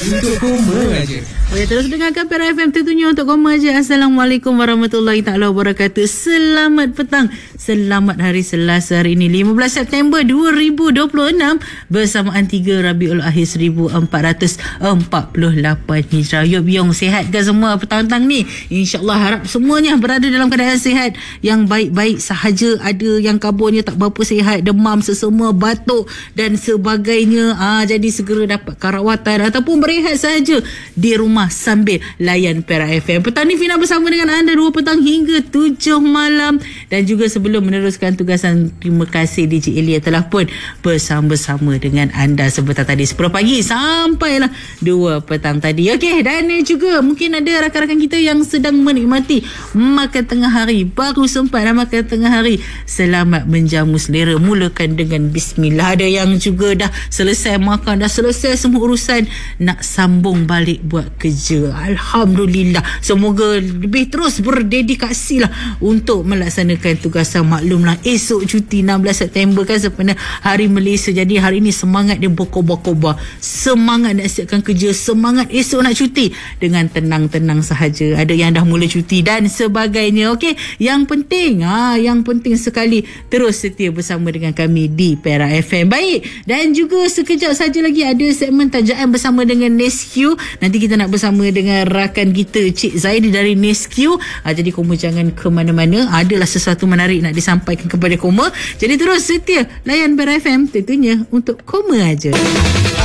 Untuk koma aja. Boleh terus dengarkan Perak FM tentunya untuk koma aja. Assalamualaikum warahmatullahi taala wabarakatuh. Selamat petang. Selamat hari Selasa hari ini 15 September 2026 bersamaan 3 Rabiul Akhir 1448 Hijrah. Yo biong sihat ke semua petang-petang ni? InsyaAllah harap semuanya berada dalam keadaan sihat yang baik-baik sahaja. Ada yang kabarnya tak berapa sihat, demam, sesama, batuk dan sebagainya. Jadi segera dapatkan rawatan ataupun berehat sahaja di rumah sambil layan Perak FM. Petang ni Fina bersama dengan anda 2 petang hingga 7 malam. Dan juga sebelum meneruskan tugasan, terima kasih DJ Elia telah pun bersama-sama dengan anda sebentar tadi 10 pagi sampailah 2 petang tadi. Okey, dan juga mungkin ada rakan-rakan kita yang sedang menikmati makan tengah hari, baru sempat makan tengah hari. Selamat menjamu selera, mulakan dengan bismillah. Ada yang juga dah selesai makan, dah selesai semua urusan, nak sambung balik buat kerja. Alhamdulillah, semoga lebih terus berdedikasi lah untuk melaksanakan tugasan. Maklumlah esok cuti 16 September kan, sebenarnya Hari Malaysia. Jadi hari ni semangat dia berkobar-kobar, semangat nak siapkan kerja, semangat esok nak cuti dengan tenang-tenang sahaja. Ada yang dah mula cuti dan sebagainya. Okey, yang penting sekali terus setia bersama dengan kami di Perak FM. Baik, dan juga sekejap saja lagi ada segmen tajaan bersama dengan Nesq. Nanti kita nak bersama dengan rakan kita Cik Zaidi dari Nesq. Jadi Koma jangan ke mana-mana, adalah sesuatu menarik nak disampaikan kepada Koma. Jadi terus setia layan Perak FM tentunya untuk Koma aja.